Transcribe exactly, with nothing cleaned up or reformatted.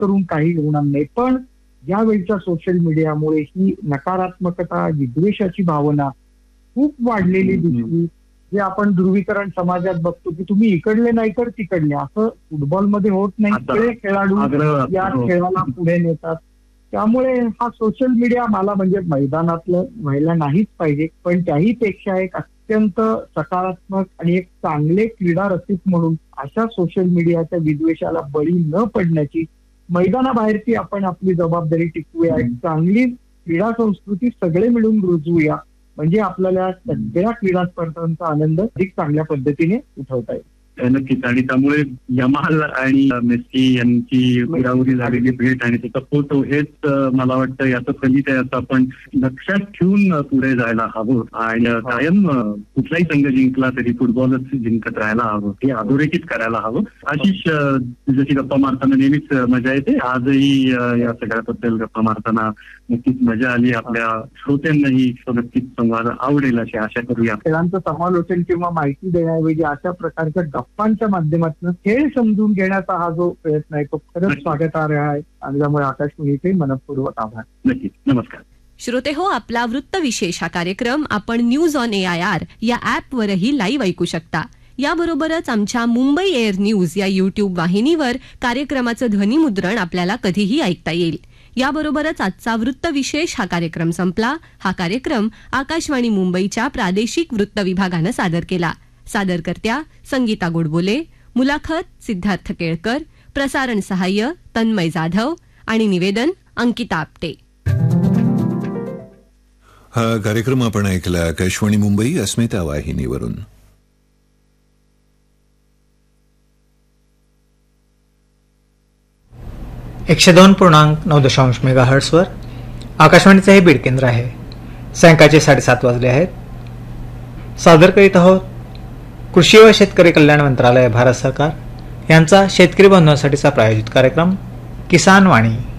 करून काही होणार नाही. पण यावेळच्या सोशल मीडियामुळे ही नकारात्मकता, विद्वेषाची भावना खूप वाढलेली दिसली. जे आपण ध्रुवीकरण समाजात बघतो की तुम्ही इकडले नाही तर तिकडले, असं फुटबॉलमध्ये होत नाही. सगळे खेळाडू या खेळाला पुढे नेतात. त्यामुळे हा सोशल मीडिया मला म्हणजे मैदानातलं व्हायला नाहीच पाहिजे, पण त्याही पेक्षा एक अत्यंत सकारात्मक आणि एक चांगले क्रीडा रसिक म्हणून अशा सोशल मीडियाच्या विद्वेषाला बळी न पडण्याची मैदानाबाहेरची आपण आपली जबाबदारी टिकवूया. एक चांगली क्रीडा संस्कृती सगळे मिळून रुजवूया, म्हणजे आपल्याला सगळ्या क्रीडा स्पर्धांचा आनंद अधिक चांगल्या पद्धतीने उठवता येईल. नक्कीच. आणि त्यामुळे यमाल आणि मेस्सी यांची उराउरी झालेली भेट आणि त्याचा फोटो हेच मला वाटतं याचं फलित आहे असं आपण लक्षात ठेवून पुढे जायला हवं. आणि कायम कुठलाही संघ जिंकला तरी फुटबॉलच जिंकत राहायला हवं, हे अधोरेखित करायला हवं. आशिष, तुझ्याशी गप्पा मारताना नेहमीच मजा येते. आजही या सगळ्याबद्दल गप्पा मारताना नक्कीच मजा आली. आपल्या श्रोत्यांनाही नक्कीच संवाद आवडेल अशी आशा करूया. खेळांचं समालोचन किंवा माहिती देण्याऐवजी अशा प्रकारच्या गप्पांच्या माध्यमातून खेळ समजून घेण्याचा हा जो प्रयत्न आहे तो खरंच स्वागतार्ह आहे. आणि त्यामुळे आकाशवाणीचे मनपूर्वक आभार. नक्कीच. नमस्कार श्रोते हो, आपला वृत्त विशेष हा कार्यक्रम आपण news on A I R या ऍपवरही लाईव्ह ऐकू शकता. याबरोबरच आमच्या मुंबई एअर न्यूज या युट्यूब वाहिनीवर कार्यक्रमाचं ध्वनिमुद्रण आपल्याला कधीही ऐकता येईल. याबरोबरच आजचा वृत्त विशेष हा कार्यक्रम संपला. हा कार्यक्रम आकाशवाणी मुंबईच्या प्रादेशिक वृत्त विभागानं सादर केला. सादरकर्त्या संगीता गोडबोले, मुलाखत सिद्धार्थ केळकर, प्रसारण सहाय्य तन्मय जाधव आणि निवेदन अंकिता आपटे. हा कार्यक्रम आपण ऐकला आकाशवाणी मुंबई अस्मिता वाहिनीवरून. एकशे दोन पूर्णांक नऊ दशांश मेगा हर्ट्सवर आकाशवाणीचं हे बीड केंद्र आहे. सायंकाळचे साडेसात वाजले आहेत. सादर करीत आहोत कृषी व शेतकरी कल्याण मंत्रालय भारत सरकार यांचा शेतकरी बांधवांसाठीचा प्रायोजित कार्यक्रम किसान वाणी.